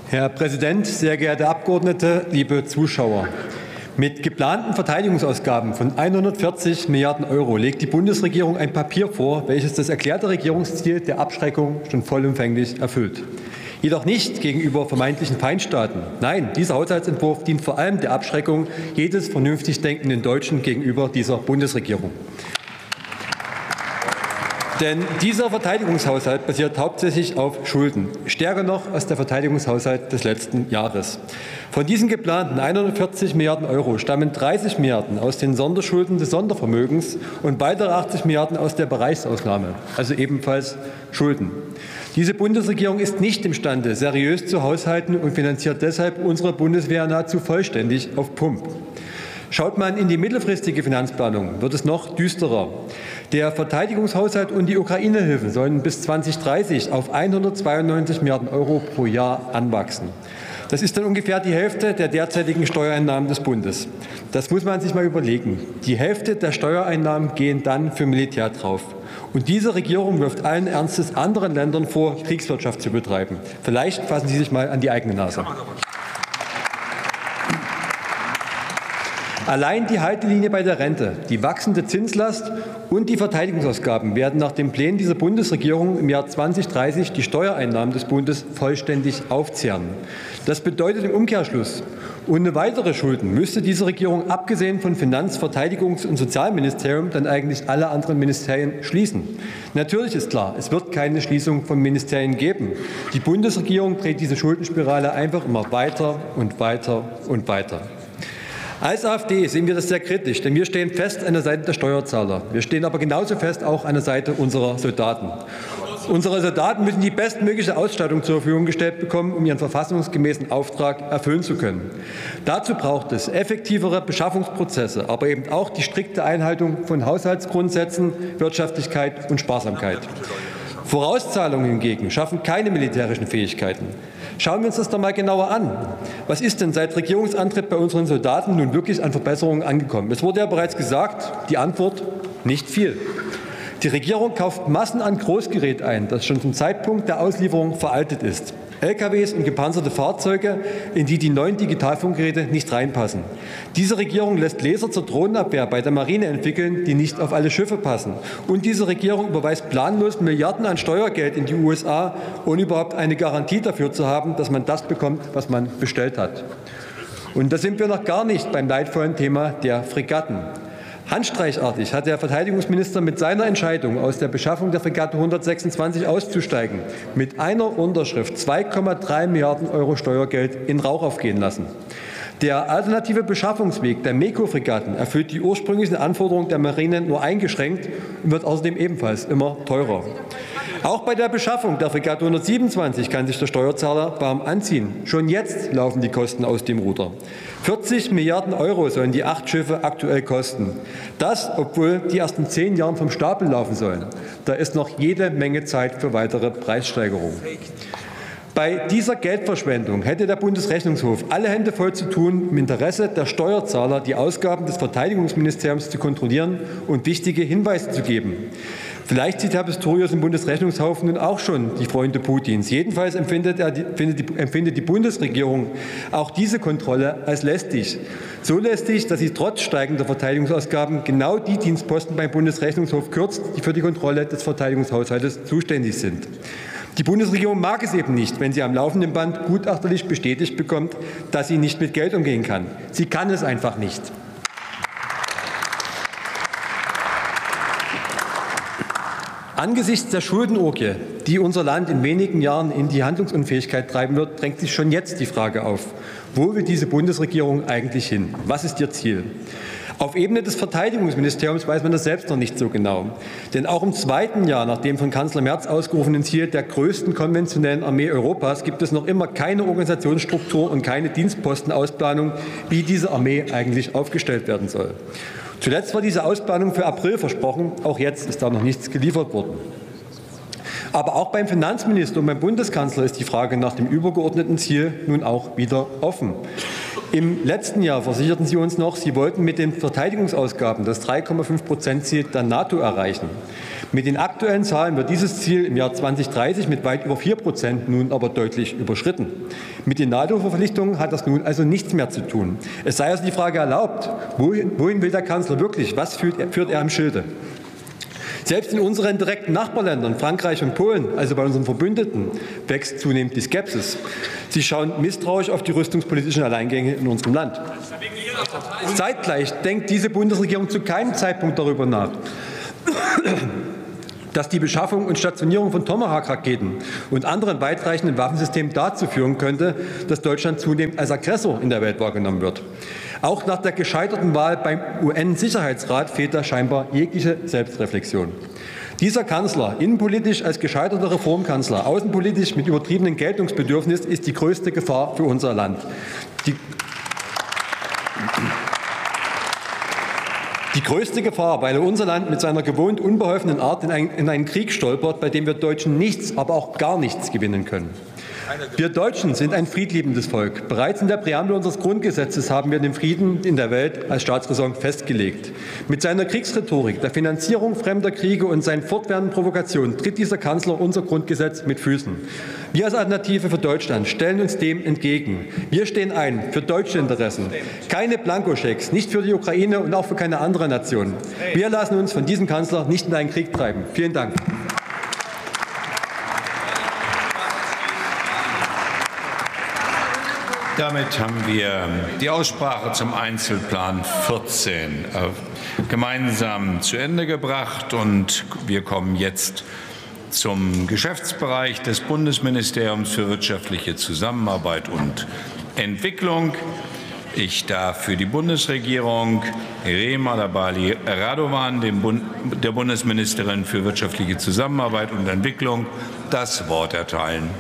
Herr Präsident, sehr geehrte Abgeordnete, liebe Zuschauer! Mit geplanten Verteidigungsausgaben von 140 Milliarden € legt die Bundesregierung ein Papier vor, welches das erklärte Regierungsziel der Abschreckung schon vollumfänglich erfüllt. Jedoch nicht gegenüber vermeintlichen Feindstaaten. Nein, dieser Haushaltsentwurf dient vor allem der Abschreckung jedes vernünftig denkenden Deutschen gegenüber dieser Bundesregierung. Denn dieser Verteidigungshaushalt basiert hauptsächlich auf Schulden, stärker noch als der Verteidigungshaushalt des letzten Jahres. Von diesen geplanten 140 Milliarden € stammen 30 Milliarden aus den Sonderschulden des Sondervermögens und weitere 80 Milliarden aus der Bereichsausnahme, also ebenfalls Schulden. Diese Bundesregierung ist nicht imstande, seriös zu haushalten und finanziert deshalb unsere Bundeswehr nahezu vollständig auf Pump. Schaut man in die mittelfristige Finanzplanung, wird es noch düsterer. Der Verteidigungshaushalt und die Ukraine-Hilfen sollen bis 2030 auf 192 Milliarden € pro Jahr anwachsen. Das ist dann ungefähr die Hälfte der derzeitigen Steuereinnahmen des Bundes. Das muss man sich mal überlegen. Die Hälfte der Steuereinnahmen gehen dann für Militär drauf. Und diese Regierung wirft allen Ernstes anderen Ländern vor, Kriegswirtschaft zu betreiben. Vielleicht fassen Sie sich mal an die eigene Nase. Allein die Haltelinie bei der Rente, die wachsende Zinslast und die Verteidigungsausgaben werden nach den Plänen dieser Bundesregierung im Jahr 2030 die Steuereinnahmen des Bundes vollständig aufzehren. Das bedeutet im Umkehrschluss, ohne weitere Schulden müsste diese Regierung abgesehen von Finanz-, Verteidigungs- und Sozialministerium dann eigentlich alle anderen Ministerien schließen. Natürlich ist klar, es wird keine Schließung von Ministerien geben. Die Bundesregierung dreht diese Schuldenspirale einfach immer weiter und weiter und weiter. Als AfD sehen wir das sehr kritisch, denn wir stehen fest an der Seite der Steuerzahler. Wir stehen aber genauso fest auch an der Seite unserer Soldaten. Unsere Soldaten müssen die bestmögliche Ausstattung zur Verfügung gestellt bekommen, um ihren verfassungsgemäßen Auftrag erfüllen zu können. Dazu braucht es effektivere Beschaffungsprozesse, aber eben auch die strikte Einhaltung von Haushaltsgrundsätzen, Wirtschaftlichkeit und Sparsamkeit. Vorauszahlungen hingegen schaffen keine militärischen Fähigkeiten. Schauen wir uns das doch mal genauer an. Was ist denn seit Regierungsantritt bei unseren Soldaten nun wirklich an Verbesserungen angekommen? Es wurde ja bereits gesagt, die Antwort: nicht viel. Die Regierung kauft Massen an Großgerät ein, das schon zum Zeitpunkt der Auslieferung veraltet ist. LKWs und gepanzerte Fahrzeuge, in die die neuen Digitalfunkgeräte nicht reinpassen. Diese Regierung lässt Laser zur Drohnenabwehr bei der Marine entwickeln, die nicht auf alle Schiffe passen. Und diese Regierung überweist planlos Milliarden an Steuergeld in die USA, ohne überhaupt eine Garantie dafür zu haben, dass man das bekommt, was man bestellt hat. Und da sind wir noch gar nicht beim leidvollen Thema der Fregatten. Handstreichartig hat der Verteidigungsminister mit seiner Entscheidung, aus der Beschaffung der Fregatte 126 auszusteigen, mit einer Unterschrift 2,3 Milliarden € Steuergeld in Rauch aufgehen lassen. Der alternative Beschaffungsweg der MEKO-Fregatten erfüllt die ursprünglichen Anforderungen der Marine nur eingeschränkt und wird außerdem ebenfalls immer teurer. Auch bei der Beschaffung der Fregatte 127 kann sich der Steuerzahler warm anziehen. Schon jetzt laufen die Kosten aus dem Ruder. 40 Milliarden € sollen die 8 Schiffe aktuell kosten. Das, obwohl die erst in 10 Jahren vom Stapel laufen sollen. Da ist noch jede Menge Zeit für weitere Preissteigerungen. Bei dieser Geldverschwendung hätte der Bundesrechnungshof alle Hände voll zu tun, im Interesse der Steuerzahler die Ausgaben des Verteidigungsministeriums zu kontrollieren und wichtige Hinweise zu geben. Vielleicht sieht Herr Pistorius im Bundesrechnungshof nun auch schon die Freunde Putins. Jedenfalls empfindet die Bundesregierung auch diese Kontrolle als lästig. So lästig, dass sie trotz steigender Verteidigungsausgaben genau die Dienstposten beim Bundesrechnungshof kürzt, die für die Kontrolle des Verteidigungshaushaltes zuständig sind. Die Bundesregierung mag es eben nicht, wenn sie am laufenden Band gutachterlich bestätigt bekommt, dass sie nicht mit Geld umgehen kann. Sie kann es einfach nicht. Angesichts der Schuldenorgie, die unser Land in wenigen Jahren in die Handlungsunfähigkeit treiben wird, drängt sich schon jetzt die Frage auf: Wo will diese Bundesregierung eigentlich hin? Was ist ihr Ziel? Auf Ebene des Verteidigungsministeriums weiß man das selbst noch nicht so genau. Denn auch im zweiten Jahr nach dem von Kanzler Merz ausgerufenen Ziel der größten konventionellen Armee Europas gibt es noch immer keine Organisationsstruktur und keine Dienstpostenausplanung, wie diese Armee eigentlich aufgestellt werden soll. Zuletzt war diese Ausplanung für April versprochen. Auch jetzt ist da noch nichts geliefert worden. Aber auch beim Finanzminister und beim Bundeskanzler ist die Frage nach dem übergeordneten Ziel nun auch wieder offen. Im letzten Jahr versicherten sie uns noch, sie wollten mit den Verteidigungsausgaben das 3,5%-Ziel der NATO erreichen. Mit den aktuellen Zahlen wird dieses Ziel im Jahr 2030 mit weit über 4% nun aber deutlich überschritten. Mit den NATO-Verpflichtungen hat das nun also nichts mehr zu tun. Es sei also die Frage erlaubt, wohin will der Kanzler wirklich? Was führt er im Schilde? Selbst in unseren direkten Nachbarländern, Frankreich und Polen, also bei unseren Verbündeten, wächst zunehmend die Skepsis. Sie schauen misstrauisch auf die rüstungspolitischen Alleingänge in unserem Land. Zeitgleich denkt diese Bundesregierung zu keinem Zeitpunkt darüber nach, dass die Beschaffung und Stationierung von Tomahawk-Raketen und anderen weitreichenden Waffensystemen dazu führen könnte, dass Deutschland zunehmend als Aggressor in der Welt wahrgenommen wird. Auch nach der gescheiterten Wahl beim UN-Sicherheitsrat fehlt da scheinbar jegliche Selbstreflexion. Dieser Kanzler, innenpolitisch als gescheiterter Reformkanzler, außenpolitisch mit übertriebenem Geltungsbedürfnis, ist die größte Gefahr für unser Land. Die größte Gefahr, weil unser Land mit seiner gewohnt unbeholfenen Art in einen Krieg stolpert, bei dem wir Deutschen nichts, aber auch gar nichts gewinnen können. Wir Deutschen sind ein friedliebendes Volk. Bereits in der Präambel unseres Grundgesetzes haben wir den Frieden in der Welt als Staatsräson festgelegt. Mit seiner Kriegsrhetorik, der Finanzierung fremder Kriege und seinen fortwährenden Provokationen tritt dieser Kanzler unser Grundgesetz mit Füßen. Wir als Alternative für Deutschland stellen uns dem entgegen. Wir stehen ein für deutsche Interessen. Keine Blankoschecks, nicht für die Ukraine und auch für keine andere Nation. Wir lassen uns von diesem Kanzler nicht in einen Krieg treiben. Vielen Dank. Damit haben wir die Aussprache zum Einzelplan 14 gemeinsam zu Ende gebracht, und wir kommen jetzt zum Geschäftsbereich des Bundesministeriums für wirtschaftliche Zusammenarbeit und Entwicklung. Ich darf für die Bundesregierung Irema Labali Radovan, der Bundesministerin für wirtschaftliche Zusammenarbeit und Entwicklung, das Wort erteilen.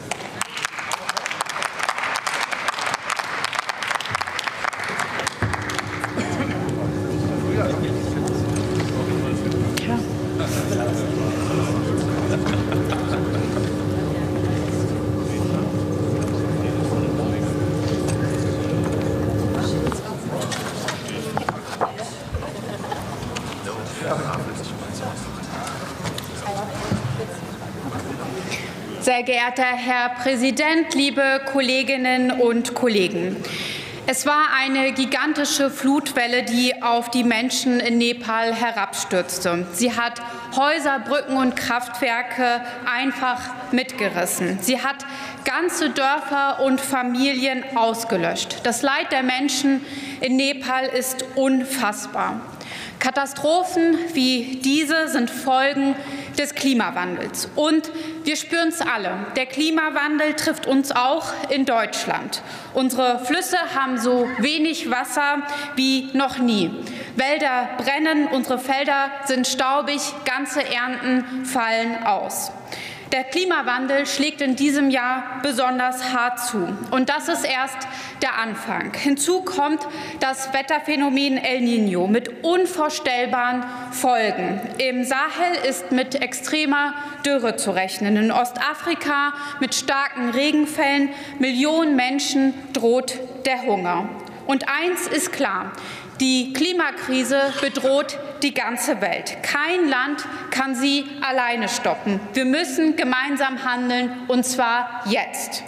Sehr geehrter Herr Präsident, liebe Kolleginnen und Kollegen! Es war eine gigantische Flutwelle, die auf die Menschen in Nepal herabstürzte. Sie hat Häuser, Brücken und Kraftwerke einfach mitgerissen. Sie hat ganze Dörfer und Familien ausgelöscht. Das Leid der Menschen in Nepal ist unfassbar. Katastrophen wie diese sind Folgen des Klimawandels. Und wir spüren es alle. Der Klimawandel trifft uns auch in Deutschland. Unsere Flüsse haben so wenig Wasser wie noch nie. Wälder brennen, unsere Felder sind staubig, ganze Ernten fallen aus. Der Klimawandel schlägt in diesem Jahr besonders hart zu. Und das ist erst der Anfang. Hinzu kommt das Wetterphänomen El Niño mit unvorstellbaren Folgen. Im Sahel ist mit extremer Dürre zu rechnen. In Ostafrika mit starken Regenfällen. Millionen Menschen droht der Hunger. Und eins ist klar: Die Klimakrise bedroht die ganze Welt. Kein Land kann sie alleine stoppen. Wir müssen gemeinsam handeln, und zwar jetzt.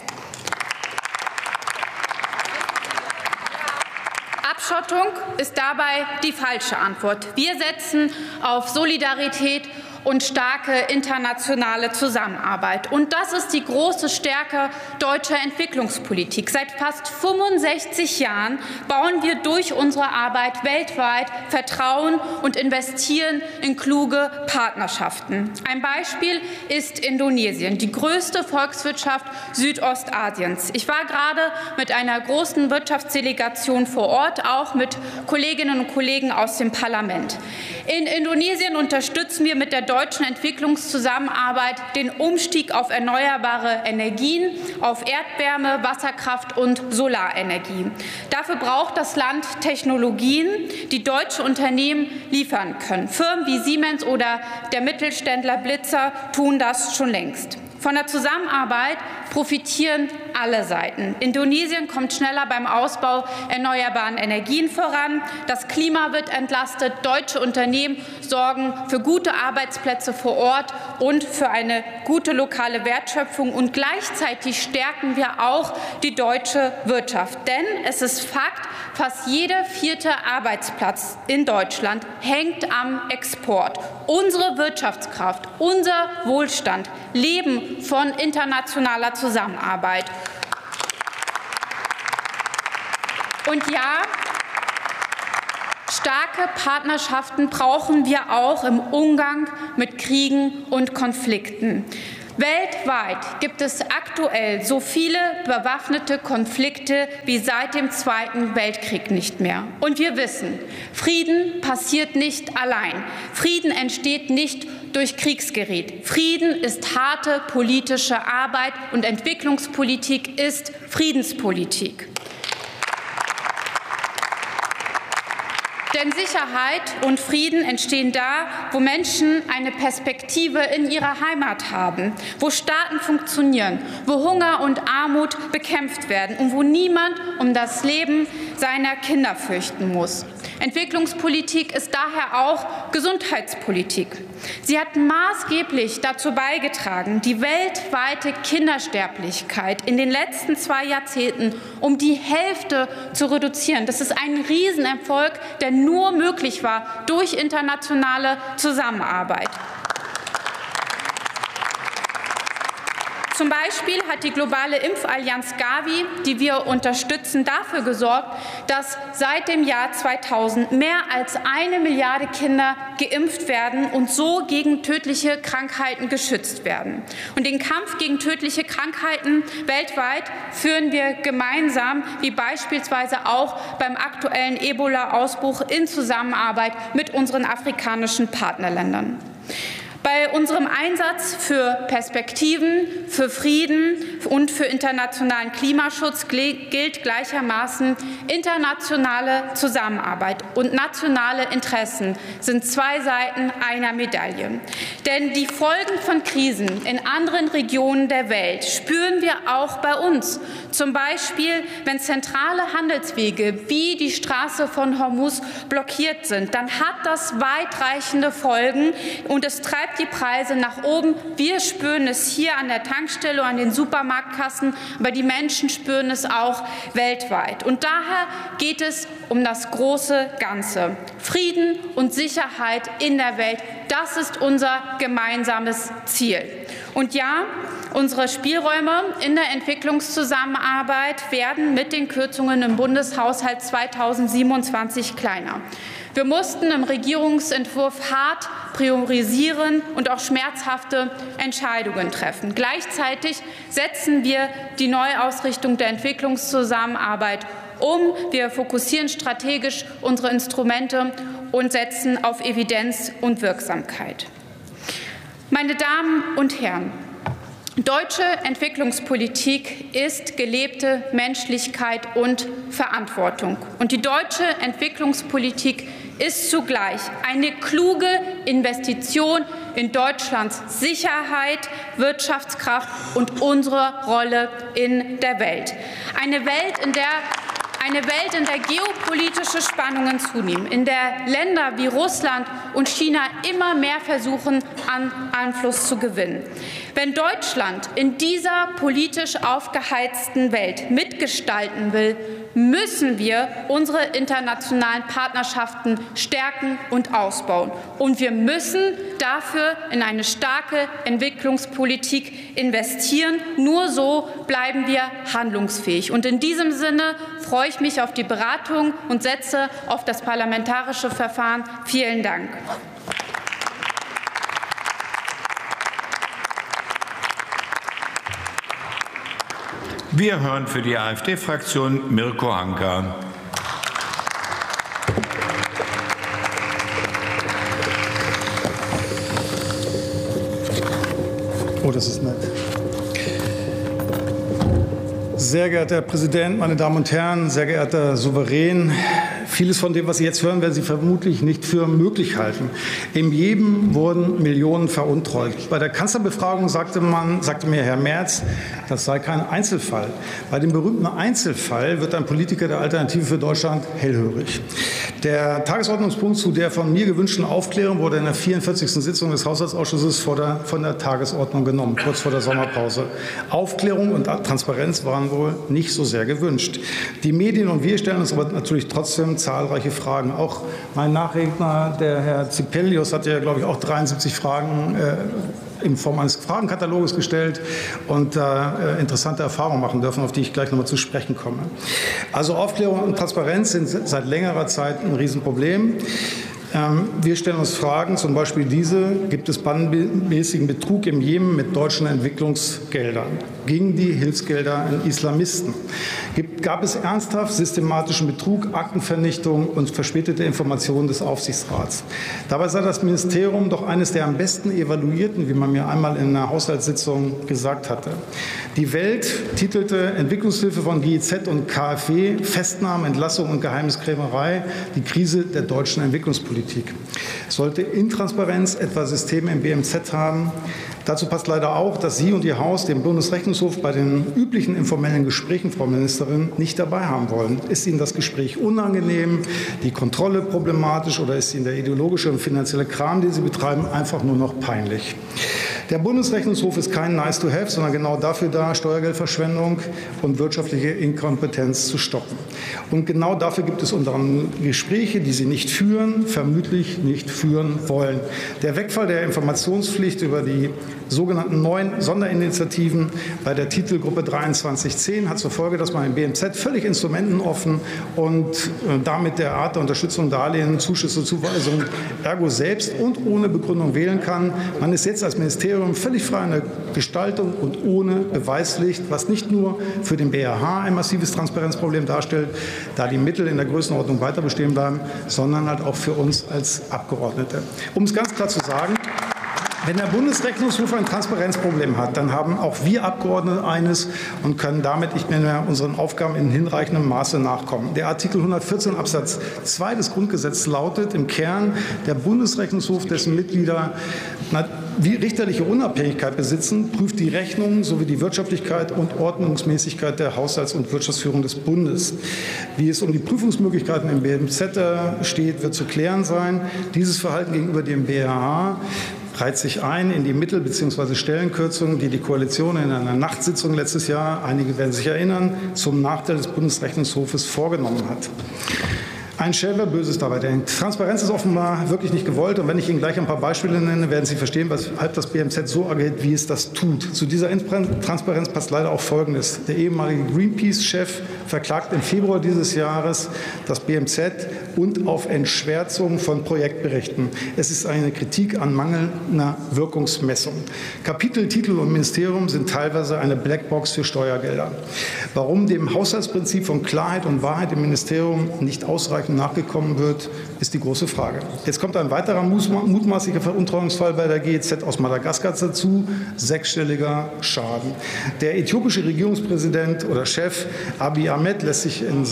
Abschottung ist dabei die falsche Antwort. Wir setzen auf Solidarität und starke internationale Zusammenarbeit. Und das ist die große Stärke deutscher Entwicklungspolitik. Seit fast 65 Jahren bauen wir durch unsere Arbeit weltweit Vertrauen und investieren in kluge Partnerschaften. Ein Beispiel ist Indonesien, die größte Volkswirtschaft Südostasiens. Ich war gerade mit einer großen Wirtschaftsdelegation vor Ort, auch mit Kolleginnen und Kollegen aus dem Parlament. In Indonesien unterstützen wir mit der deutschen Entwicklungszusammenarbeit den Umstieg auf erneuerbare Energien, auf Erdwärme, Wasserkraft und Solarenergie. Dafür braucht das Land Technologien, die deutsche Unternehmen liefern können. Firmen wie Siemens oder der Mittelständler Blitzer tun das schon längst. Von der Zusammenarbeit profitieren alle Seiten. Indonesien kommt schneller beim Ausbau erneuerbaren Energien voran, das Klima wird entlastet, deutsche Unternehmen sorgen für gute Arbeitsplätze vor Ort und für eine gute lokale Wertschöpfung, und gleichzeitig stärken wir auch die deutsche Wirtschaft. Denn es ist Fakt, fast jeder 4. Arbeitsplatz in Deutschland hängt am Export. Unsere Wirtschaftskraft, unser Wohlstand leben von internationaler Zusammenarbeit. Und ja, starke Partnerschaften brauchen wir auch im Umgang mit Kriegen und Konflikten. Weltweit gibt es aktuell so viele bewaffnete Konflikte wie seit dem Zweiten Weltkrieg nicht mehr. Und wir wissen, Frieden passiert nicht allein. Frieden entsteht nicht durch Kriegsgerät. Frieden ist harte politische Arbeit und Entwicklungspolitik ist Friedenspolitik. Denn Sicherheit und Frieden entstehen da, wo Menschen eine Perspektive in ihrer Heimat haben, wo Staaten funktionieren, wo Hunger und Armut bekämpft werden und wo niemand um das Leben seiner Kinder fürchten muss. Entwicklungspolitik ist daher auch Gesundheitspolitik. Sie hat maßgeblich dazu beigetragen, die weltweite Kindersterblichkeit in den letzten 2 Jahrzehnten um die Hälfte zu reduzieren. Das ist ein Riesenerfolg, der nur möglich war durch internationale Zusammenarbeit. Zum Beispiel hat die globale Impfallianz Gavi, die wir unterstützen, dafür gesorgt, dass seit dem Jahr 2000 mehr als 1 Milliarde Kinder geimpft werden und so gegen tödliche Krankheiten geschützt werden. Und den Kampf gegen tödliche Krankheiten weltweit führen wir gemeinsam, wie beispielsweise auch beim aktuellen Ebola-Ausbruch in Zusammenarbeit mit unseren afrikanischen Partnerländern. Bei unserem Einsatz für Perspektiven, für Frieden und für internationalen Klimaschutz gilt gleichermaßen, internationale Zusammenarbeit und nationale Interessen sind 2 Seiten einer Medaille. Denn die Folgen von Krisen in anderen Regionen der Welt spüren wir auch bei uns. Zum Beispiel, wenn zentrale Handelswege wie die Straße von Hormuz blockiert sind, dann hat das weitreichende Folgen und es treibt die Preise nach oben. Wir spüren es hier an der Tankstelle, an den Supermarktkassen, aber die Menschen spüren es auch weltweit. Und daher geht es um das große Ganze. Frieden und Sicherheit in der Welt, das ist unser gemeinsames Ziel. Und ja, unsere Spielräume in der Entwicklungszusammenarbeit werden mit den Kürzungen im Bundeshaushalt 2027 kleiner. Wir mussten im Regierungsentwurf hart priorisieren und auch schmerzhafte Entscheidungen treffen. Gleichzeitig setzen wir die Neuausrichtung der Entwicklungszusammenarbeit um. Wir fokussieren strategisch unsere Instrumente und setzen auf Evidenz und Wirksamkeit. Meine Damen und Herren, deutsche Entwicklungspolitik ist gelebte Menschlichkeit und Verantwortung. Und die deutsche Entwicklungspolitik ist zugleich eine kluge Investition in Deutschlands Sicherheit, Wirtschaftskraft und unsere Rolle in der Welt. Eine Welt, in der geopolitische Spannungen zunehmen, in der Länder wie Russland und China immer mehr versuchen, an Einfluss zu gewinnen. Wenn Deutschland in dieser politisch aufgeheizten Welt mitgestalten will, müssen wir unsere internationalen Partnerschaften stärken und ausbauen. Und wir müssen dafür in eine starke Entwicklungspolitik investieren. Nur so bleiben wir handlungsfähig. Und in diesem Sinne freue ich mich auf die Beratung und setze auf das parlamentarische Verfahren. Vielen Dank. Wir hören für die AfD-Fraktion Mirko Hanka. Oh, das ist nett. Sehr geehrter Herr Präsident, meine Damen und Herren, sehr geehrter Souverän, Vieles von dem, was Sie jetzt hören, werden Sie vermutlich nicht für möglich halten. Im Jemen wurden Millionen veruntreut. Bei der Kanzlerbefragung sagte mir Herr Merz, das sei kein Einzelfall. Bei dem berühmten Einzelfall wird ein Politiker der Alternative für Deutschland hellhörig. Der Tagesordnungspunkt zu der von mir gewünschten Aufklärung wurde in der 44. Sitzung des Haushaltsausschusses von der Tagesordnung genommen, kurz vor der Sommerpause. Aufklärung und Transparenz waren wohl nicht so sehr gewünscht. Die Medien und wir stellen uns aber natürlich trotzdem zahlreiche Fragen. Auch mein Nachredner, der Herr Zipelius, hat ja, glaube ich, auch 73 Fragen in Form eines Fragenkataloges gestellt und interessante Erfahrungen machen dürfen, auf die ich gleich noch mal zu sprechen komme. Also Aufklärung und Transparenz sind seit längerer Zeit ein Riesenproblem. Wir stellen uns Fragen, zum Beispiel diese: Gibt es bandenmäßigen Betrug im Jemen mit deutschen Entwicklungsgeldern? Gingen die Hilfsgelder an Islamisten? Gab es ernsthaft systematischen Betrug, Aktenvernichtung und verspätete Informationen des Aufsichtsrats? Dabei sei das Ministerium doch eines der am besten evaluierten, wie man mir einmal in einer Haushaltssitzung gesagt hatte. Die Welt titelte Entwicklungshilfe von GIZ und KfW, Festnahmen, Entlassung und Geheimniskrämerei, die Krise der deutschen Entwicklungspolitik. Sollte Intransparenz etwa Systeme im BMZ haben? Dazu passt leider auch, dass Sie und Ihr Haus den Bundesrechnungshof bei den üblichen informellen Gesprächen, Frau Ministerin, nicht dabei haben wollen. Ist Ihnen das Gespräch unangenehm, die Kontrolle problematisch oder ist Ihnen der ideologische und finanzielle Kram, den Sie betreiben, einfach nur noch peinlich? Der Bundesrechnungshof ist kein Nice-to-have, sondern genau dafür da, Steuergeldverschwendung und wirtschaftliche Inkompetenz zu stoppen. Und genau dafür gibt es unter anderem Gespräche, die Sie nicht führen, vermutlich nicht führen wollen. Der Wegfall der Informationspflicht über die sogenannten neuen Sonderinitiativen bei der Titelgruppe 2310 hat zur Folge, dass man im BMZ völlig instrumentenoffen und damit der Art der Unterstützung, Darlehen, Zuschüsse, Zuweisungen ergo selbst und ohne Begründung wählen kann. Man ist jetzt als Ministerium völlig frei in der Gestaltung und ohne Beweispflicht, was nicht nur für den BRH ein massives Transparenzproblem darstellt, da die Mittel in der Größenordnung weiter bestehen bleiben, sondern halt auch für uns als Abgeordnete. Um es ganz klar zu sagen: Wenn der Bundesrechnungshof ein Transparenzproblem hat, dann haben auch wir Abgeordnete eines und können damit nicht mehr unseren Aufgaben in hinreichendem Maße nachkommen. Der Artikel 114 Absatz 2 des Grundgesetzes lautet im Kern: Der Bundesrechnungshof, dessen Mitglieder richterliche Unabhängigkeit besitzen, prüft die Rechnungen sowie die Wirtschaftlichkeit und Ordnungsmäßigkeit der Haushalts- und Wirtschaftsführung des Bundes. Wie es um die Prüfungsmöglichkeiten im BMZ steht, wird zu klären sein. Dieses Verhalten gegenüber dem BRH reiht sich ein in die Mittel- bzw. Stellenkürzungen, die die Koalition in einer Nachtsitzung letztes Jahr, einige werden sich erinnern, zum Nachteil des Bundesrechnungshofes vorgenommen hat. Ein Schelm, wer Böses dabei denkt. Transparenz ist offenbar wirklich nicht gewollt. Und wenn ich Ihnen gleich ein paar Beispiele nenne, werden Sie verstehen, weshalb das BMZ so agiert, wie es das tut. Zu dieser Transparenz passt leider auch Folgendes. Der ehemalige Greenpeace-Chef verklagt im Februar dieses Jahres das BMZ und auf Entschwärzung von Projektberichten. Es ist eine Kritik an mangelnder Wirkungsmessung. Kapitel, Titel und Ministerium sind teilweise eine Blackbox für Steuergelder. Warum dem Haushaltsprinzip von Klarheit und Wahrheit im Ministerium nicht ausreichend nachgekommen wird, ist die große Frage. Jetzt kommt ein weiterer mutmaßlicher Veruntreuungsfall bei der GIZ aus Madagaskar dazu, sechsstelliger Schaden. Der äthiopische Regierungspräsident oder Chef Abiy Ahmed lässt sich in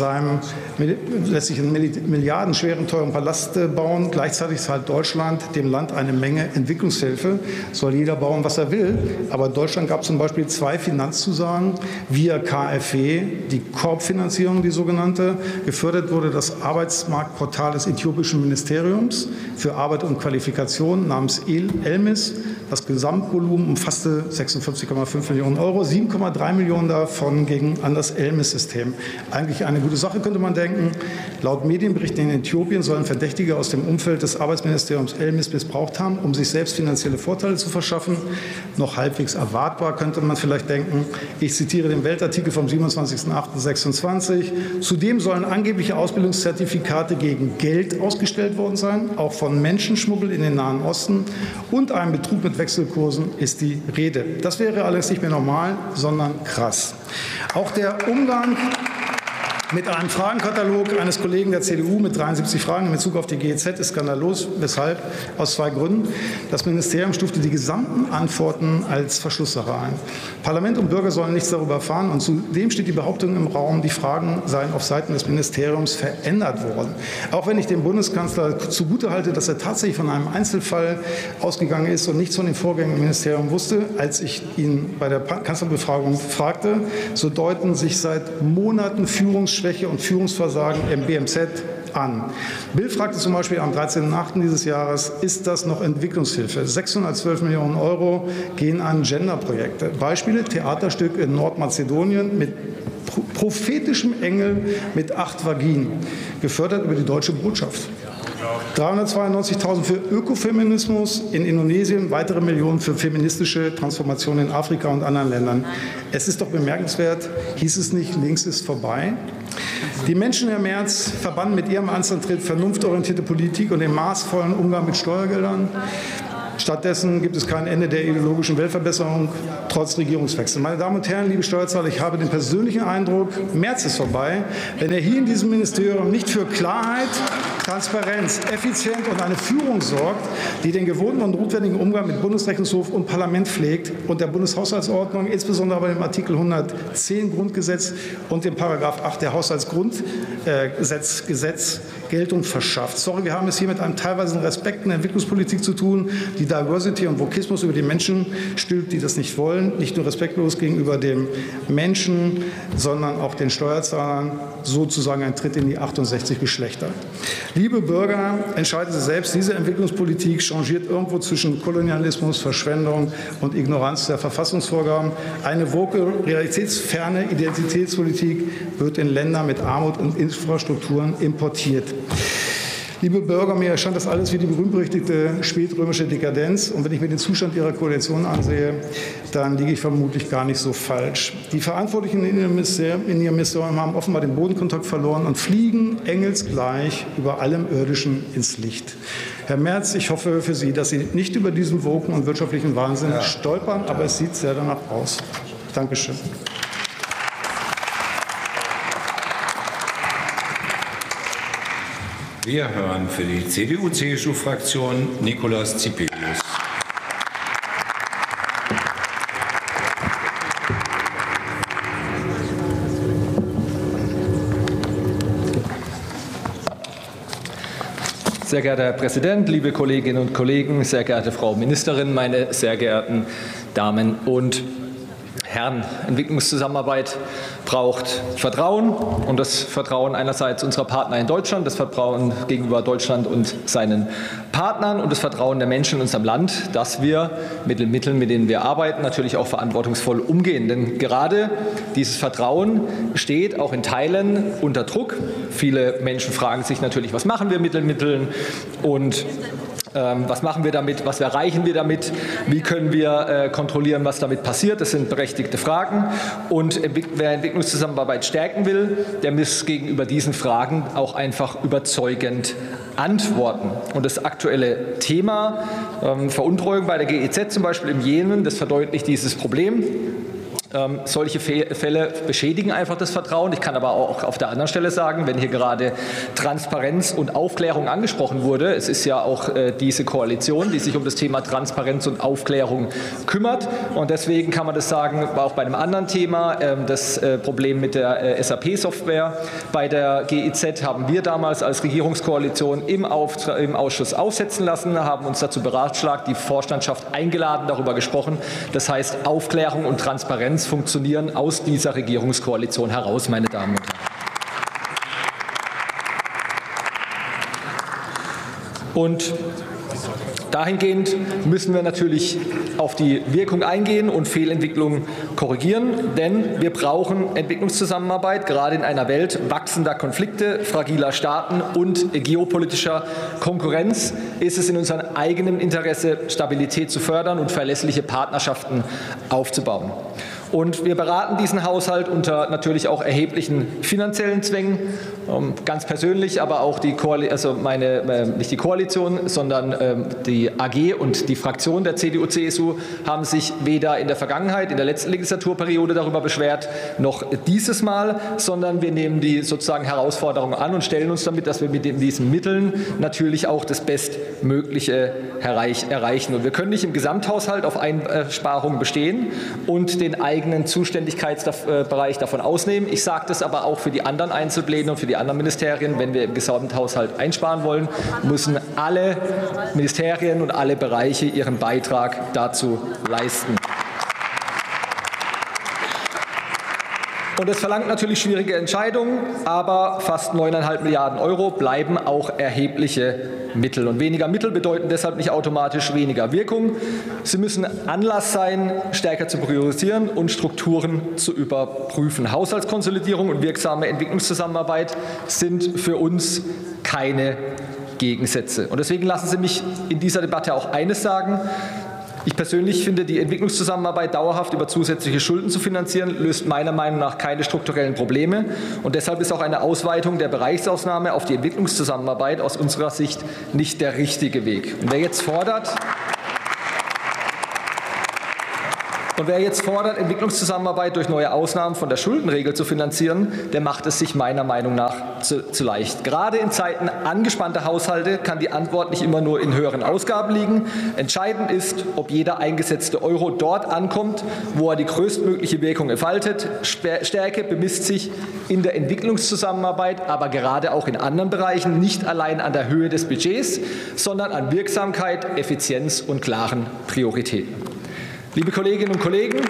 milliardenschweren teuren Palast bauen. Gleichzeitig zahlt Deutschland dem Land eine Menge Entwicklungshilfe. Soll jeder bauen, was er will. Aber Deutschland gab zum Beispiel 2 Finanzzusagen via KfW, die Korbfinanzierung, die sogenannte. Gefördert wurde das Arbeitsmarktportal des äthiopischen Ministeriums für Arbeit und Qualifikation namens ELMIS. Das Gesamtvolumen umfasste 46,5 Millionen Euro, 7,3 Millionen davon gingen an das ELMIS-System. Eigentlich eine gute Sache, könnte man denken. Laut Medienberichten in Äthiopien sollen Verdächtige aus dem Umfeld des Arbeitsministeriums ELMIS missbraucht haben, um sich selbst finanzielle Vorteile zu verschaffen. Noch halbwegs erwartbar, könnte man vielleicht denken. Ich zitiere den Weltartikel vom 27.08.26. Zudem sollen angebliche Ausbildungszertifikate gegen Geld ausgestellt worden sein, auch von Menschenschmuggel in den Nahen Osten und einem Betrug mit Wechselkursen ist die Rede. Das wäre allerdings nicht mehr normal, sondern krass. Auch der Umgang Mit einem Fragenkatalog eines Kollegen der CDU mit 73 Fragen in Bezug auf die GEZ ist skandalös. Weshalb? Aus zwei Gründen. Das Ministerium stufte die gesamten Antworten als Verschlusssache ein. Parlament und Bürger sollen nichts darüber erfahren. Und zudem steht die Behauptung im Raum, die Fragen seien auf Seiten des Ministeriums verändert worden. Auch wenn ich dem Bundeskanzler zugutehalte, dass er tatsächlich von einem Einzelfall ausgegangen ist und nichts von den Vorgängen im Ministerium wusste, als ich ihn bei der Kanzlerbefragung fragte, so deuten sich seit Monaten Führungsschwäche und Führungsversagen im BMZ an. Bill fragte zum Beispiel am 13.08. dieses Jahres, ist das noch Entwicklungshilfe? 612 Millionen € gehen an Genderprojekte. Beispiele: Theaterstück in Nordmazedonien mit prophetischem Engel mit 8 Vaginen, gefördert über die Deutsche Botschaft. 392.000 für Ökofeminismus in Indonesien, weitere Millionen für feministische Transformation in Afrika und anderen Ländern. Es ist doch bemerkenswert, hieß es nicht, links ist vorbei? Die Menschen, Herr Merz, verbannen mit ihrem Amtsantritt vernunftorientierte Politik und den maßvollen Umgang mit Steuergeldern. Stattdessen gibt es kein Ende der ideologischen Weltverbesserung, trotz Regierungswechsel. Meine Damen und Herren, liebe Steuerzahler, ich habe den persönlichen Eindruck, Merz ist vorbei, wenn er hier in diesem Ministerium nicht für Klarheit, Transparenz, Effizienz und eine Führung sorgt, die den gewohnten und notwendigen Umgang mit Bundesrechnungshof und Parlament pflegt und der Bundeshaushaltsordnung, insbesondere bei dem Artikel 110 Grundgesetz und dem Paragraph 8 der Haushaltsgrundgesetz Geltung verschafft. Sorry, wir haben es hier mit einem teilweise respektlosen Entwicklungspolitik zu tun, die Diversity und Vokismus über die Menschen stülpt, die das nicht wollen, nicht nur respektlos gegenüber dem Menschen, sondern auch den Steuerzahlern, sozusagen ein Tritt in die 68 Geschlechter. Liebe Bürger, entscheiden Sie selbst, diese Entwicklungspolitik changiert irgendwo zwischen Kolonialismus, Verschwendung und Ignoranz der Verfassungsvorgaben. Eine woke, realitätsferne Identitätspolitik wird in Ländern mit Armut und Infrastrukturen importiert. Liebe Bürger, mir erscheint das alles wie die berühmt-berüchtigte spätrömische Dekadenz. Und wenn ich mir den Zustand Ihrer Koalition ansehe, dann liege ich vermutlich gar nicht so falsch. Die Verantwortlichen in Ihrem Ministerium haben offenbar den Bodenkontakt verloren und fliegen engelsgleich über allem Irdischen ins Licht. Herr Merz, ich hoffe für Sie, dass Sie nicht über diesen woken und wirtschaftlichen Wahnsinn stolpern, aber es sieht sehr danach aus. Dankeschön. Wir hören für die CDU-CSU-Fraktion Nikolaus Zipelius. Sehr geehrter Herr Präsident, liebe Kolleginnen und Kollegen, sehr geehrte Frau Ministerin, meine sehr geehrten Damen und Herren, Entwicklungszusammenarbeit braucht Vertrauen, und das Vertrauen einerseits unserer Partner in Deutschland, das Vertrauen gegenüber Deutschland und seinen Partnern und das Vertrauen der Menschen in unserem Land, dass wir mit den Mitteln, mit denen wir arbeiten, natürlich auch verantwortungsvoll umgehen. Denn gerade dieses Vertrauen steht auch in Teilen unter Druck. Viele Menschen fragen sich natürlich, was machen wir mit den Mitteln und was machen wir damit, was erreichen wir damit, wie können wir kontrollieren, was damit passiert. Das sind berechtigte Fragen. Und wer Entwicklungszusammenarbeit stärken will, der muss gegenüber diesen Fragen auch einfach überzeugend antworten. Und das aktuelle Thema Veruntreuung bei der GEZ zum Beispiel im Jemen, das verdeutlicht dieses Problem. Solche Fälle beschädigen einfach das Vertrauen. Ich kann aber auch auf der anderen Stelle sagen, wenn hier gerade Transparenz und Aufklärung angesprochen wurde, es ist ja auch diese Koalition, die sich um das Thema Transparenz und Aufklärung kümmert. Und deswegen kann man das sagen, auch bei einem anderen Thema, das Problem mit der SAP-Software bei der GEZ haben wir damals als Regierungskoalition im Ausschuss aufsetzen lassen, haben uns dazu beratschlagt, die Vorstandschaft eingeladen, darüber gesprochen. Das heißt, Aufklärung und Transparenz funktionieren aus dieser Regierungskoalition heraus, meine Damen und Herren. Und dahingehend müssen wir natürlich auf die Wirkung eingehen und Fehlentwicklungen korrigieren, denn wir brauchen Entwicklungszusammenarbeit, gerade in einer Welt wachsender Konflikte, fragiler Staaten und geopolitischer Konkurrenz ist es in unserem eigenen Interesse, Stabilität zu fördern und verlässliche Partnerschaften aufzubauen. Und wir beraten diesen Haushalt unter natürlich auch erheblichen finanziellen Zwängen. Ganz persönlich, aber auch nicht die Koalition, sondern die AG und die Fraktion der CDU-CSU haben sich weder in der Vergangenheit, in der letzten Legislaturperiode darüber beschwert, noch dieses Mal, sondern wir nehmen die sozusagen Herausforderungen an und stellen uns damit, dass wir mit diesen Mitteln natürlich auch das Bestmögliche erreichen. Und wir können nicht im Gesamthaushalt auf Einsparungen bestehen und den eigenen Zuständigkeitsbereich davon ausnehmen. Ich sage das aber auch für die anderen Einzelpläne und für die anderen Ministerien. Wenn wir im Gesamthaushalt einsparen wollen, müssen alle Ministerien und alle Bereiche ihren Beitrag dazu leisten. Und es verlangt natürlich schwierige Entscheidungen, aber fast 9,5 Milliarden € bleiben auch erhebliche Mittel. Und weniger Mittel bedeuten deshalb nicht automatisch weniger Wirkung. Sie müssen Anlass sein, stärker zu priorisieren und Strukturen zu überprüfen. Haushaltskonsolidierung und wirksame Entwicklungszusammenarbeit sind für uns keine Gegensätze. Und deswegen lassen Sie mich in dieser Debatte auch eines sagen. Ich persönlich finde, die Entwicklungszusammenarbeit dauerhaft über zusätzliche Schulden zu finanzieren, löst meiner Meinung nach keine strukturellen Probleme. Und deshalb ist auch eine Ausweitung der Bereichsausnahme auf die Entwicklungszusammenarbeit aus unserer Sicht nicht der richtige Weg. Und wer jetzt fordert, Entwicklungszusammenarbeit durch neue Ausnahmen von der Schuldenregel zu finanzieren, der macht es sich meiner Meinung nach zu leicht. Gerade in Zeiten angespannter Haushalte kann die Antwort nicht immer nur in höheren Ausgaben liegen. Entscheidend ist, ob jeder eingesetzte Euro dort ankommt, wo er die größtmögliche Wirkung entfaltet. Stärke bemisst sich in der Entwicklungszusammenarbeit, aber gerade auch in anderen Bereichen nicht allein an der Höhe des Budgets, sondern an Wirksamkeit, Effizienz und klaren Prioritäten. Liebe Kolleginnen und Kollegen,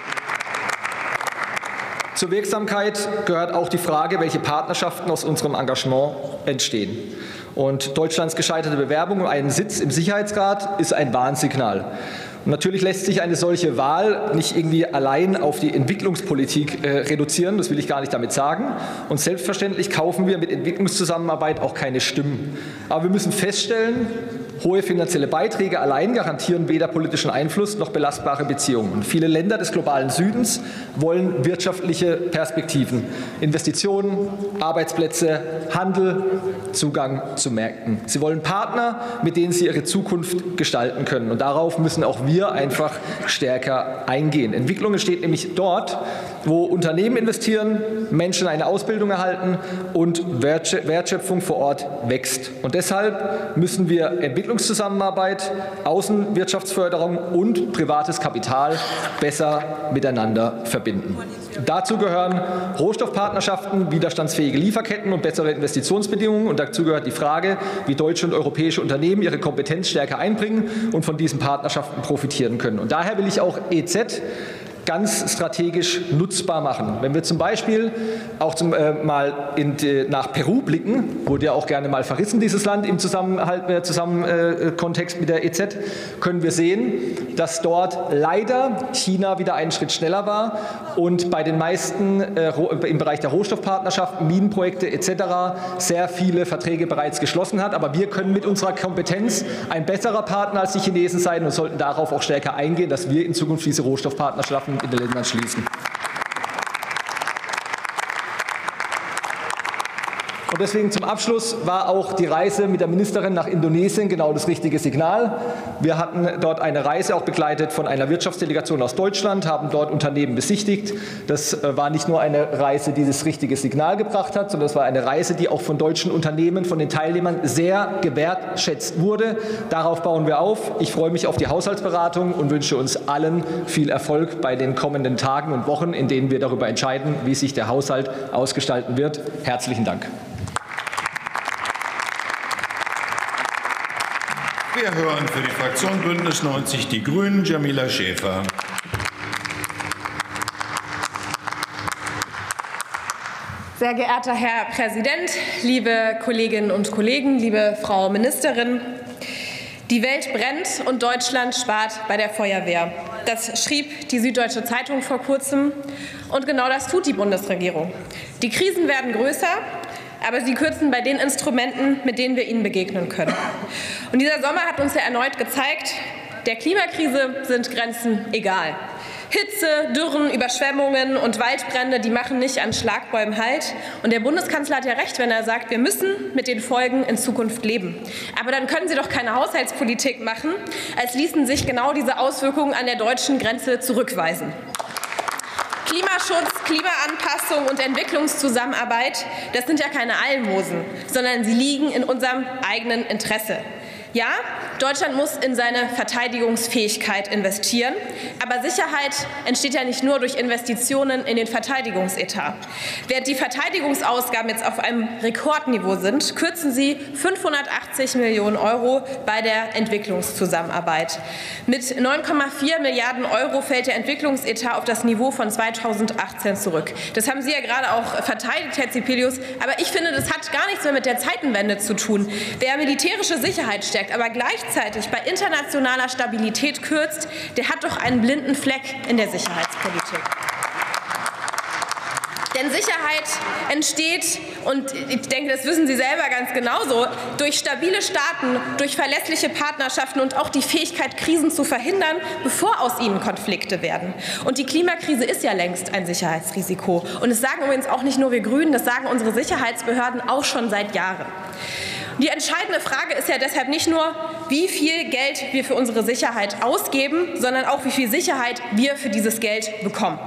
zur Wirksamkeit gehört auch die Frage, welche Partnerschaften aus unserem Engagement entstehen. Und Deutschlands gescheiterte Bewerbung um einen Sitz im Sicherheitsrat ist ein Warnsignal. Und natürlich lässt sich eine solche Wahl nicht irgendwie allein auf die Entwicklungspolitik reduzieren, das will ich gar nicht damit sagen. Und selbstverständlich kaufen wir mit Entwicklungszusammenarbeit auch keine Stimmen. Aber wir müssen feststellen, hohe finanzielle Beiträge allein garantieren weder politischen Einfluss noch belastbare Beziehungen. Und viele Länder des globalen Südens wollen wirtschaftliche Perspektiven, Investitionen, Arbeitsplätze, Handel, Zugang zu Märkten. Sie wollen Partner, mit denen sie ihre Zukunft gestalten können. Und darauf müssen auch wir einfach stärker eingehen. Entwicklung entsteht nämlich dort, wo Unternehmen investieren, Menschen eine Ausbildung erhalten und Wertschöpfung vor Ort wächst. Und deshalb müssen wir Entwicklungszusammenarbeit, Außenwirtschaftsförderung und privates Kapital besser miteinander verbinden. Dazu gehören Rohstoffpartnerschaften, widerstandsfähige Lieferketten und bessere Investitionsbedingungen. Und dazu gehört die Frage, wie deutsche und europäische Unternehmen ihre Kompetenz stärker einbringen und von diesen Partnerschaften profitieren können. Und daher will ich auch EZ ganz strategisch nutzbar machen. Wenn wir zum Beispiel auch nach Peru blicken, wurde ja auch gerne mal verrissen, dieses Land im Kontext mit der EZ, können wir sehen, dass dort leider China wieder einen Schritt schneller war und bei den meisten im Bereich der Rohstoffpartnerschaften, Minenprojekte etc. sehr viele Verträge bereits geschlossen hat. Aber wir können mit unserer Kompetenz ein besserer Partner als die Chinesen sein und sollten darauf auch stärker eingehen, dass wir in Zukunft diese Rohstoffpartnerschaften in den Ländern schließen. Und deswegen zum Abschluss war auch die Reise mit der Ministerin nach Indonesien genau das richtige Signal. Wir hatten dort eine Reise auch begleitet von einer Wirtschaftsdelegation aus Deutschland, haben dort Unternehmen besichtigt. Das war nicht nur eine Reise, die das richtige Signal gebracht hat, sondern es war eine Reise, die auch von deutschen Unternehmen, von den Teilnehmern sehr gewertschätzt wurde. Darauf bauen wir auf. Ich freue mich auf die Haushaltsberatung und wünsche uns allen viel Erfolg bei den kommenden Tagen und Wochen, in denen wir darüber entscheiden, wie sich der Haushalt ausgestalten wird. Herzlichen Dank. Wir hören für die Fraktion Bündnis 90 Die Grünen Jamila Schäfer. Sehr geehrter Herr Präsident, liebe Kolleginnen und Kollegen, liebe Frau Ministerin! Die Welt brennt und Deutschland spart bei der Feuerwehr. Das schrieb die Süddeutsche Zeitung vor kurzem. Und genau das tut die Bundesregierung. Die Krisen werden größer, aber sie kürzen bei den Instrumenten, mit denen wir ihnen begegnen können. Und dieser Sommer hat uns ja erneut gezeigt, der Klimakrise sind Grenzen egal. Hitze, Dürren, Überschwemmungen und Waldbrände, die machen nicht an Schlagbäumen Halt. Und der Bundeskanzler hat ja recht, wenn er sagt, wir müssen mit den Folgen in Zukunft leben. Aber dann können Sie doch keine Haushaltspolitik machen, als ließen sich genau diese Auswirkungen an der deutschen Grenze zurückweisen. Klimaschutz, Klimaanpassung und Entwicklungszusammenarbeit, das sind ja keine Almosen, sondern sie liegen in unserem eigenen Interesse. Ja, Deutschland muss in seine Verteidigungsfähigkeit investieren, aber Sicherheit entsteht ja nicht nur durch Investitionen in den Verteidigungsetat. Während die Verteidigungsausgaben jetzt auf einem Rekordniveau sind, kürzen Sie 580 Millionen € bei der Entwicklungszusammenarbeit. Mit 9,4 Milliarden € fällt der Entwicklungsetat auf das Niveau von 2018 zurück. Das haben Sie ja gerade auch verteidigt, Herr Zipelius, aber ich finde, das hat gar nichts mehr mit der Zeitenwende zu tun. Wer militärische Sicherheit stärkt, aber gleichzeitig bei internationaler Stabilität kürzt, der hat doch einen blinden Fleck in der Sicherheitspolitik. Denn Sicherheit entsteht, und ich denke, das wissen Sie selber ganz genauso, durch stabile Staaten, durch verlässliche Partnerschaften und auch die Fähigkeit, Krisen zu verhindern, bevor aus ihnen Konflikte werden. Und die Klimakrise ist ja längst ein Sicherheitsrisiko. Und das sagen übrigens auch nicht nur wir Grünen, das sagen unsere Sicherheitsbehörden auch schon seit Jahren. Die entscheidende Frage ist ja deshalb nicht nur, wie viel Geld wir für unsere Sicherheit ausgeben, sondern auch, wie viel Sicherheit wir für dieses Geld bekommen.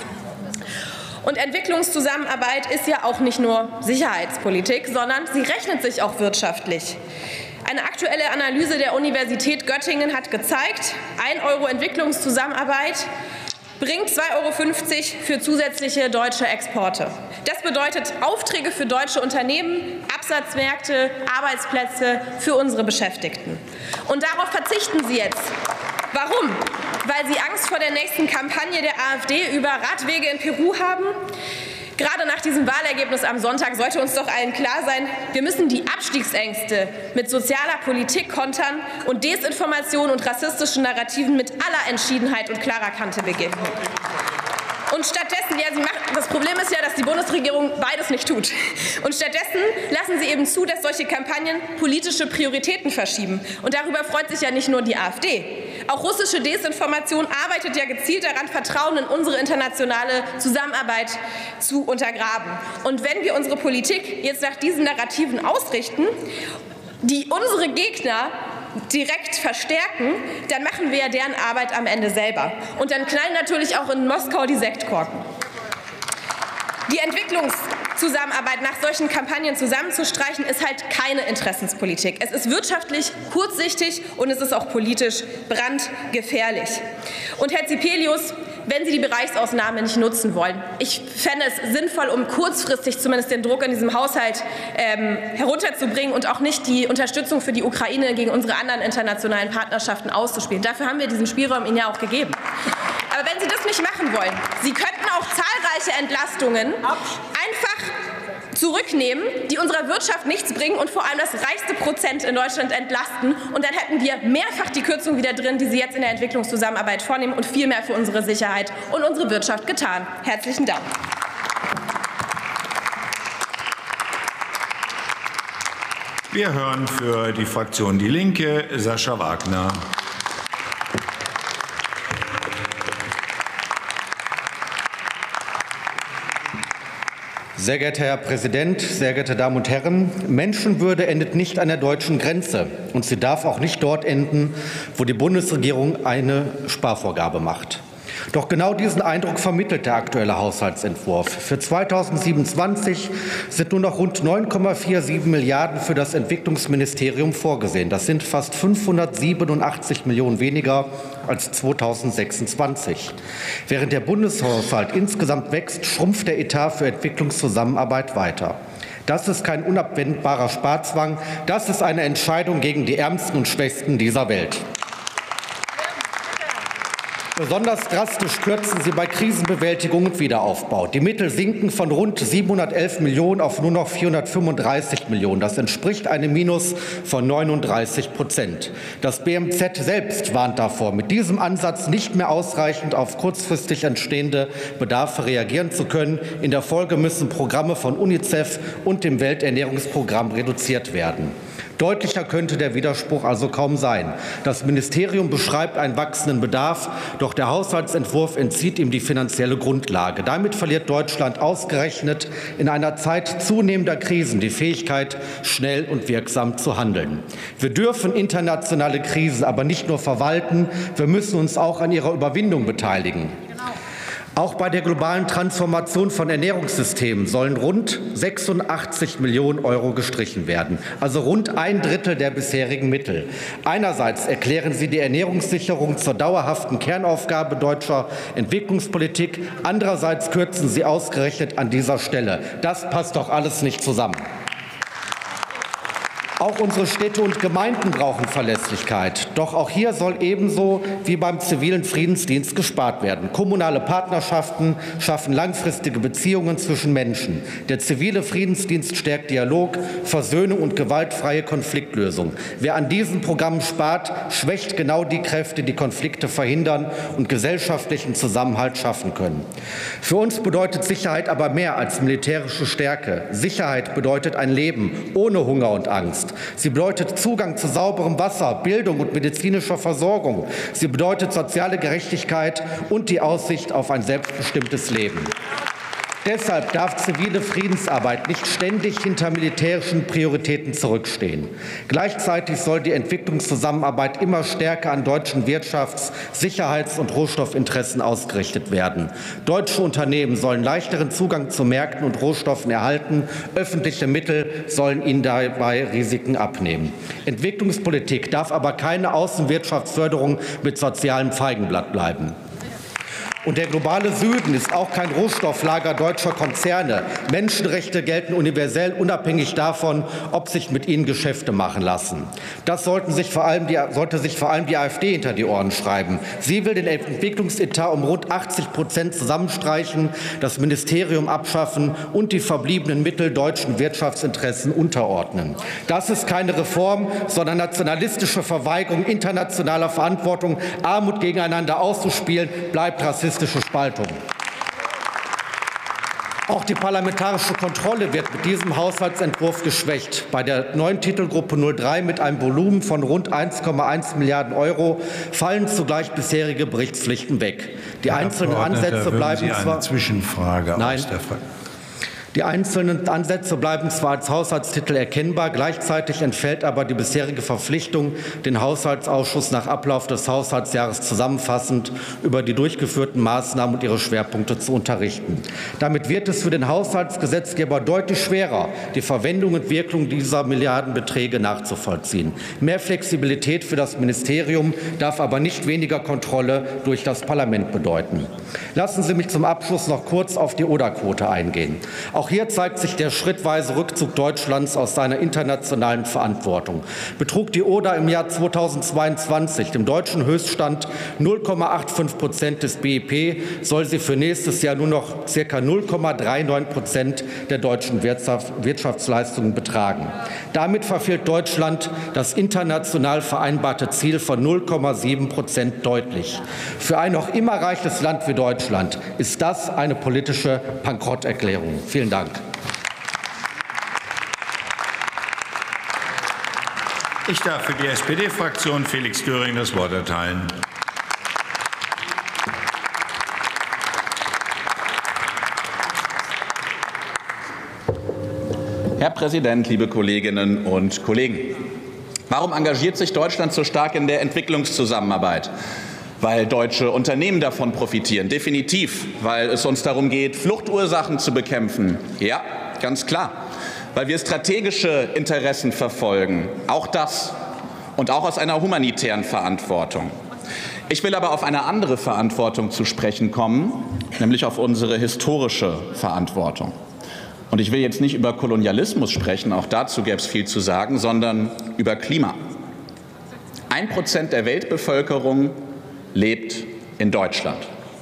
Und Entwicklungszusammenarbeit ist ja auch nicht nur Sicherheitspolitik, sondern sie rechnet sich auch wirtschaftlich. Eine aktuelle Analyse der Universität Göttingen hat gezeigt, 1 € Entwicklungszusammenarbeit bringt 2,50 € für zusätzliche deutsche Exporte. Das bedeutet Aufträge für deutsche Unternehmen, Absatzmärkte, Arbeitsplätze für unsere Beschäftigten. Und darauf verzichten Sie jetzt. Warum? Weil Sie Angst vor der nächsten Kampagne der AfD über Radwege in Peru haben? Gerade nach diesem Wahlergebnis am Sonntag sollte uns doch allen klar sein, wir müssen die Abstiegsängste mit sozialer Politik kontern und Desinformation und rassistischen Narrativen mit aller Entschiedenheit und klarer Kante begegnen. Und stattdessen, ja, das Problem ist ja, dass die Bundesregierung beides nicht tut. Und stattdessen lassen sie eben zu, dass solche Kampagnen politische Prioritäten verschieben. Und darüber freut sich ja nicht nur die AfD. Auch russische Desinformation arbeitet ja gezielt daran, Vertrauen in unsere internationale Zusammenarbeit zu untergraben. Und wenn wir unsere Politik jetzt nach diesen Narrativen ausrichten, die unsere Gegner direkt verstärken, dann machen wir ja deren Arbeit am Ende selber. Und dann knallen natürlich auch in Moskau die Sektkorken. Die Entwicklungszusammenarbeit nach solchen Kampagnen zusammenzustreichen, ist halt keine Interessenspolitik. Es ist wirtschaftlich kurzsichtig und es ist auch politisch brandgefährlich. Und Herr Zipelius, wenn Sie die Bereichsausnahme nicht nutzen wollen, ich fände es sinnvoll, um kurzfristig zumindest den Druck in diesem Haushalt herunterzubringen und auch nicht die Unterstützung für die Ukraine gegen unsere anderen internationalen Partnerschaften auszuspielen. Dafür haben wir diesen Spielraum Ihnen ja auch gegeben. Aber wenn Sie das nicht machen wollen, Sie könnten auch zahlreiche Entlastungen einfach zurücknehmen, die unserer Wirtschaft nichts bringen und vor allem das reichste Prozent in Deutschland entlasten. Und dann hätten wir mehrfach die Kürzung wieder drin, die Sie jetzt in der Entwicklungszusammenarbeit vornehmen, und viel mehr für unsere Sicherheit und unsere Wirtschaft getan. Herzlichen Dank. Wir hören für die Fraktion Die Linke Sascha Wagner. Sehr geehrter Herr Präsident, sehr geehrte Damen und Herren! Menschenwürde endet nicht an der deutschen Grenze, und sie darf auch nicht dort enden, wo die Bundesregierung eine Sparvorgabe macht. Doch genau diesen Eindruck vermittelt der aktuelle Haushaltsentwurf. Für 2027 sind nur noch rund 9,47 Milliarden für das Entwicklungsministerium vorgesehen. Das sind fast 587 Millionen weniger als 2026. Während der Bundeshaushalt insgesamt wächst, schrumpft der Etat für Entwicklungszusammenarbeit weiter. Das ist kein unabwendbarer Sparzwang, das ist eine Entscheidung gegen die Ärmsten und Schwächsten dieser Welt. Besonders drastisch kürzen Sie bei Krisenbewältigung und Wiederaufbau. Die Mittel sinken von rund 711 Millionen auf nur noch 435 Millionen. Das entspricht einem Minus von 39%. Das BMZ selbst warnt davor, mit diesem Ansatz nicht mehr ausreichend auf kurzfristig entstehende Bedarfe reagieren zu können. In der Folge müssen Programme von UNICEF und dem Welternährungsprogramm reduziert werden. Deutlicher könnte der Widerspruch also kaum sein. Das Ministerium beschreibt einen wachsenden Bedarf, doch der Haushaltsentwurf entzieht ihm die finanzielle Grundlage. Damit verliert Deutschland ausgerechnet in einer Zeit zunehmender Krisen die Fähigkeit, schnell und wirksam zu handeln. Wir dürfen internationale Krisen aber nicht nur verwalten, wir müssen uns auch an ihrer Überwindung beteiligen. Auch bei der globalen Transformation von Ernährungssystemen sollen rund 86 Millionen € gestrichen werden, also rund 1/3 der bisherigen Mittel. Einerseits erklären Sie die Ernährungssicherung zur dauerhaften Kernaufgabe deutscher Entwicklungspolitik, andererseits kürzen Sie ausgerechnet an dieser Stelle. Das passt doch alles nicht zusammen. Auch unsere Städte und Gemeinden brauchen Verlässlichkeit. Doch auch hier soll ebenso wie beim zivilen Friedensdienst gespart werden. Kommunale Partnerschaften schaffen langfristige Beziehungen zwischen Menschen. Der zivile Friedensdienst stärkt Dialog, Versöhnung und gewaltfreie Konfliktlösung. Wer an diesen Programmen spart, schwächt genau die Kräfte, die Konflikte verhindern und gesellschaftlichen Zusammenhalt schaffen können. Für uns bedeutet Sicherheit aber mehr als militärische Stärke. Sicherheit bedeutet ein Leben ohne Hunger und Angst. Sie bedeutet Zugang zu sauberem Wasser, Bildung und medizinischer Versorgung. Sie bedeutet soziale Gerechtigkeit und die Aussicht auf ein selbstbestimmtes Leben. Deshalb darf zivile Friedensarbeit nicht ständig hinter militärischen Prioritäten zurückstehen. Gleichzeitig soll die Entwicklungszusammenarbeit immer stärker an deutschen Wirtschafts-, Sicherheits- und Rohstoffinteressen ausgerichtet werden. Deutsche Unternehmen sollen leichteren Zugang zu Märkten und Rohstoffen erhalten. Öffentliche Mittel sollen ihnen dabei Risiken abnehmen. Entwicklungspolitik darf aber keine Außenwirtschaftsförderung mit sozialem Feigenblatt bleiben. Und der globale Süden ist auch kein Rohstofflager deutscher Konzerne. Menschenrechte gelten universell, unabhängig davon, ob sich mit ihnen Geschäfte machen lassen. Das sollte sich vor allem die AfD hinter die Ohren schreiben. Sie will den Entwicklungsetat um rund 80% zusammenstreichen, das Ministerium abschaffen und die verbliebenen Mittel deutschen Wirtschaftsinteressen unterordnen. Das ist keine Reform, sondern nationalistische Verweigerung internationaler Verantwortung. Armut gegeneinander auszuspielen, bleibt rassistisch. Spaltung. Auch die parlamentarische Kontrolle wird mit diesem Haushaltsentwurf geschwächt. Bei der neuen Titelgruppe 03 mit einem Volumen von rund 1,1 Milliarden € fallen zugleich bisherige Berichtspflichten weg. Die einzelnen Ansätze bleiben zwar Zwischenfrage aus der Die einzelnen Ansätze bleiben zwar als Haushaltstitel erkennbar, gleichzeitig entfällt aber die bisherige Verpflichtung, den Haushaltsausschuss nach Ablauf des Haushaltsjahres zusammenfassend über die durchgeführten Maßnahmen und ihre Schwerpunkte zu unterrichten. Damit wird es für den Haushaltsgesetzgeber deutlich schwerer, die Verwendung und Wirkung dieser Milliardenbeträge nachzuvollziehen. Mehr Flexibilität für das Ministerium darf aber nicht weniger Kontrolle durch das Parlament bedeuten. Lassen Sie mich zum Abschluss noch kurz auf die ODA-Quote eingehen. Auch hier zeigt sich der schrittweise Rückzug Deutschlands aus seiner internationalen Verantwortung. Betrug die ODA im Jahr 2022, dem deutschen Höchststand, 0,85% des BIP, soll sie für nächstes Jahr nur noch ca. 0,39% der deutschen Wirtschaftsleistungen betragen. Damit verfehlt Deutschland das international vereinbarte Ziel von 0,7% deutlich. Für ein noch immer reiches Land wie Deutschland ist das eine politische Bankrotterklärung. Vielen Dank. Ich darf für die SPD-Fraktion Felix Göring das Wort erteilen. Herr Präsident, liebe Kolleginnen und Kollegen! Warum engagiert sich Deutschland so stark in der Entwicklungszusammenarbeit? Weil deutsche Unternehmen davon profitieren. Definitiv, weil es uns darum geht, Fluchtursachen zu bekämpfen. Ja, ganz klar. Weil wir strategische Interessen verfolgen. Auch das. Und auch aus einer humanitären Verantwortung. Ich will aber auf eine andere Verantwortung zu sprechen kommen, nämlich auf unsere historische Verantwortung. Und ich will jetzt nicht über Kolonialismus sprechen, auch dazu gäbe es viel zu sagen, sondern über Klima. 1% der Weltbevölkerung lebt in Deutschland.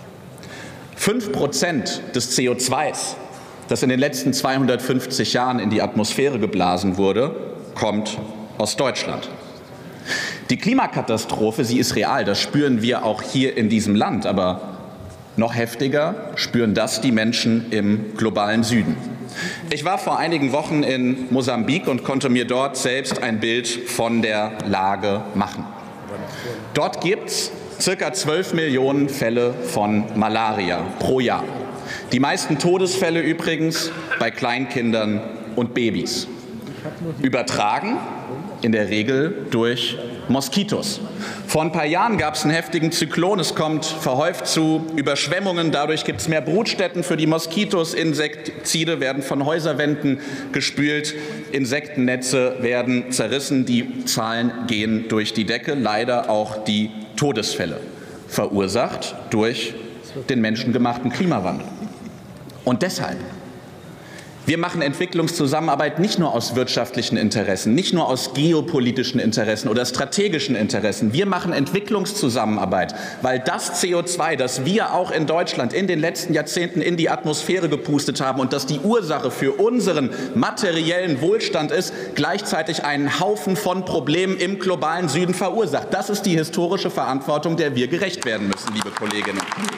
5% des CO2s, das in den letzten 250 Jahren in die Atmosphäre geblasen wurde, kommt aus Deutschland. Die Klimakatastrophe, sie ist real, das spüren wir auch hier in diesem Land, aber noch heftiger spüren das die Menschen im globalen Süden. Ich war vor einigen Wochen in Mosambik und konnte mir dort selbst ein Bild von der Lage machen. Dort gibt es ca. 12 Millionen Fälle von Malaria pro Jahr. Die meisten Todesfälle übrigens bei Kleinkindern und Babys. Übertragen in der Regel durch Moskitos. Vor ein paar Jahren gab es einen heftigen Zyklon. Es kommt verhäuft zu Überschwemmungen. Dadurch gibt es mehr Brutstätten für die Moskitos. Insektizide werden von Häuserwänden gespült. Insektennetze werden zerrissen. Die Zahlen gehen durch die Decke. Leider auch die Todesfälle, verursacht durch den menschengemachten Klimawandel. Und deshalb, wir machen Entwicklungszusammenarbeit nicht nur aus wirtschaftlichen Interessen, nicht nur aus geopolitischen Interessen oder strategischen Interessen. Wir machen Entwicklungszusammenarbeit, weil das CO2, das wir auch in Deutschland in den letzten Jahrzehnten in die Atmosphäre gepustet haben und das die Ursache für unseren materiellen Wohlstand ist, gleichzeitig einen Haufen von Problemen im globalen Süden verursacht. Das ist die historische Verantwortung, der wir gerecht werden müssen, liebe Kolleginnen und Kollegen.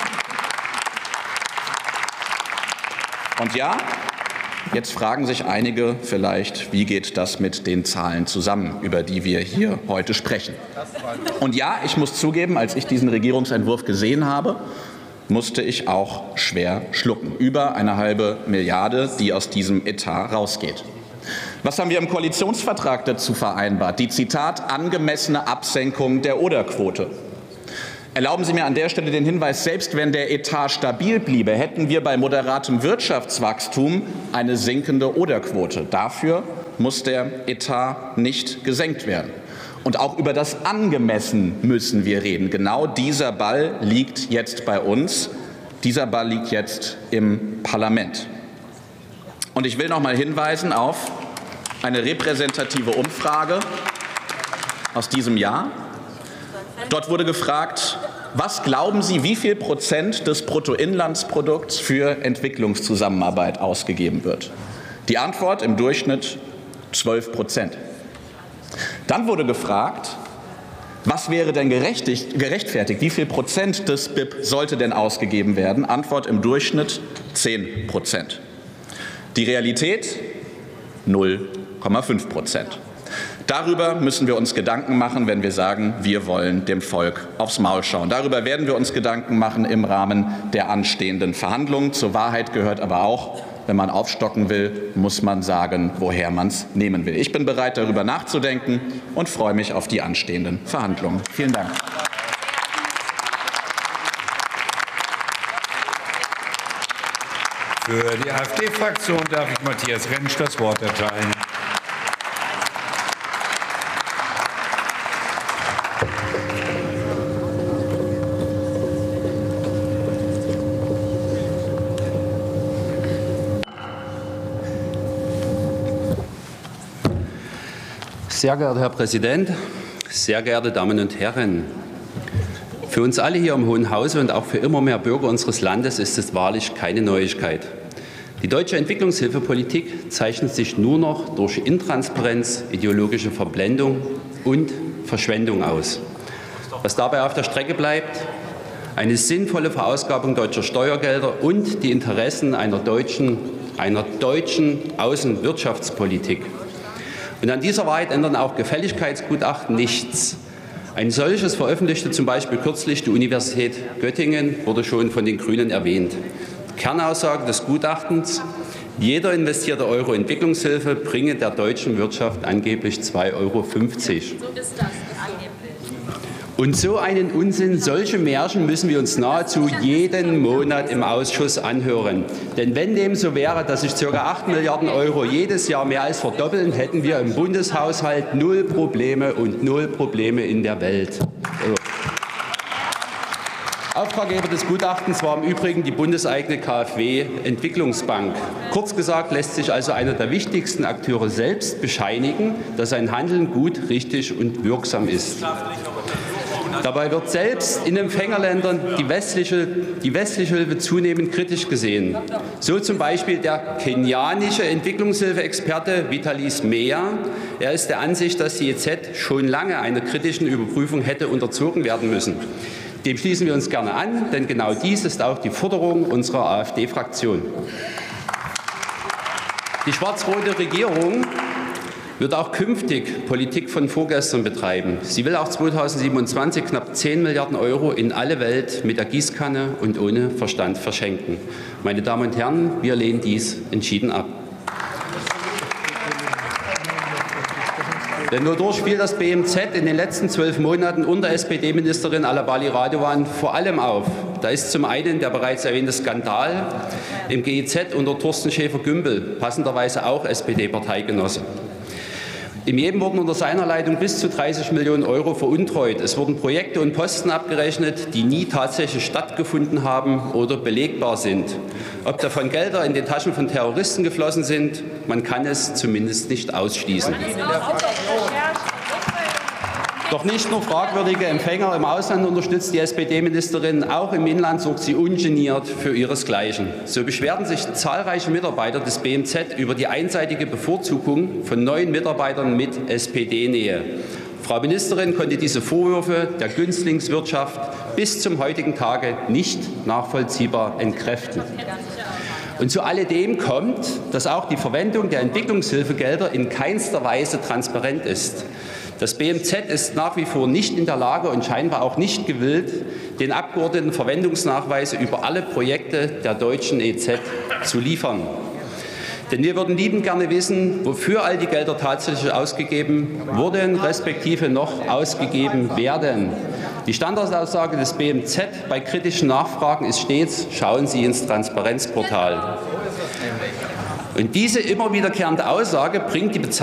Und ja, jetzt fragen sich einige vielleicht, wie geht das mit den Zahlen zusammen, über die wir hier heute sprechen. Und ja, ich muss zugeben, als ich diesen Regierungsentwurf gesehen habe, musste ich auch schwer schlucken. Über 1,5 Milliarde, die aus diesem Etat rausgeht. Was haben wir im Koalitionsvertrag dazu vereinbart? Die, Zitat, angemessene Absenkung der Oderquote. Erlauben Sie mir an der Stelle den Hinweis, selbst wenn der Etat stabil bliebe, hätten wir bei moderatem Wirtschaftswachstum eine sinkende Oderquote. Dafür muss der Etat nicht gesenkt werden. Und auch über das Angemessen müssen wir reden. Genau dieser Ball liegt jetzt bei uns. Dieser Ball liegt jetzt im Parlament. Und ich will noch mal hinweisen auf eine repräsentative Umfrage aus diesem Jahr. Dort wurde gefragt, was glauben Sie, wie viel Prozent des Bruttoinlandsprodukts für Entwicklungszusammenarbeit ausgegeben wird? Die Antwort im Durchschnitt 12%. Dann wurde gefragt, was wäre denn gerechtfertigt? Wie viel Prozent des BIP sollte denn ausgegeben werden? Antwort im Durchschnitt 10%. Die Realität 0,5%. Darüber müssen wir uns Gedanken machen, wenn wir sagen, wir wollen dem Volk aufs Maul schauen. Darüber werden wir uns Gedanken machen im Rahmen der anstehenden Verhandlungen. Zur Wahrheit gehört aber auch, wenn man aufstocken will, muss man sagen, woher man es nehmen will. Ich bin bereit, darüber nachzudenken und freue mich auf die anstehenden Verhandlungen. Vielen Dank. Für die AfD-Fraktion darf ich Matthias Rentsch das Wort erteilen. Sehr geehrter Herr Präsident, sehr geehrte Damen und Herren! Für uns alle hier im Hohen Hause und auch für immer mehr Bürger unseres Landes ist es wahrlich keine Neuigkeit. Die deutsche Entwicklungshilfepolitik zeichnet sich nur noch durch Intransparenz, ideologische Verblendung und Verschwendung aus. Was dabei auf der Strecke bleibt, eine sinnvolle Verausgabung deutscher Steuergelder und die Interessen einer deutschen Außenwirtschaftspolitik. Und an dieser Wahrheit ändern auch Gefälligkeitsgutachten nichts. Ein solches veröffentlichte zum Beispiel kürzlich die Universität Göttingen, wurde schon von den Grünen erwähnt. Kernaussage des Gutachtens: Jeder investierte Euro Entwicklungshilfe bringe der deutschen Wirtschaft angeblich 2,50 Euro. So ist das. Und so einen Unsinn, solche Märchen müssen wir uns nahezu jeden Monat im Ausschuss anhören. Denn wenn dem so wäre, dass sich ca. 8 Milliarden Euro jedes Jahr mehr als verdoppeln, hätten wir im Bundeshaushalt 0 Probleme und 0 Probleme in der Welt. Auftraggeber des Gutachtens war im Übrigen die bundeseigene KfW-Entwicklungsbank. Kurz gesagt lässt sich also einer der wichtigsten Akteure selbst bescheinigen, dass sein Handeln gut, richtig und wirksam ist. Dabei wird selbst in Empfängerländern die westliche Hilfe zunehmend kritisch gesehen. So zum Beispiel der kenianische Entwicklungshilfe-Experte Vitalis Mea. Er ist der Ansicht, dass die EZ schon lange einer kritischen Überprüfung hätte unterzogen werden müssen. Dem schließen wir uns gerne an, denn genau dies ist auch die Forderung unserer AfD-Fraktion. Die schwarz-rote Regierung wird auch künftig Politik von vorgestern betreiben. Sie will auch 2027 knapp 10 Milliarden € in alle Welt mit der Gießkanne und ohne Verstand verschenken. Meine Damen und Herren, wir lehnen dies entschieden ab. Denn wodurch fiel das BMZ in den letzten 12 Monaten unter SPD-Ministerin Alabali Radovan vor allem auf? Da ist zum einen der bereits erwähnte Skandal im GEZ unter Thorsten Schäfer-Gümbel, passenderweise auch SPD-Parteigenosse. Im Jeden wurden unter seiner Leitung bis zu 30 Millionen € veruntreut. Es wurden Projekte und Posten abgerechnet, die nie tatsächlich stattgefunden haben oder belegbar sind. Ob davon Gelder in den Taschen von Terroristen geflossen sind, man kann es zumindest nicht ausschließen. Doch nicht nur fragwürdige Empfänger im Ausland unterstützt die SPD-Ministerin, auch im Inland sorgt sie ungeniert für ihresgleichen. So beschwerten sich zahlreiche Mitarbeiter des BMZ über die einseitige Bevorzugung von neuen Mitarbeitern mit SPD-Nähe. Frau Ministerin konnte diese Vorwürfe der Günstlingswirtschaft bis zum heutigen Tage nicht nachvollziehbar entkräften. Und zu alledem kommt, dass auch die Verwendung der Entwicklungshilfegelder in keinster Weise transparent ist. Das BMZ ist nach wie vor nicht in der Lage und scheinbar auch nicht gewillt, den Abgeordneten Verwendungsnachweise über alle Projekte der deutschen EZ zu liefern. Denn wir würden liebend gerne wissen, wofür all die Gelder tatsächlich ausgegeben wurden, respektive noch ausgegeben werden. Die Standardaussage des BMZ bei kritischen Nachfragen ist stets: Schauen Sie ins Transparenzportal. Und diese immer wiederkehrende Aussage bringt die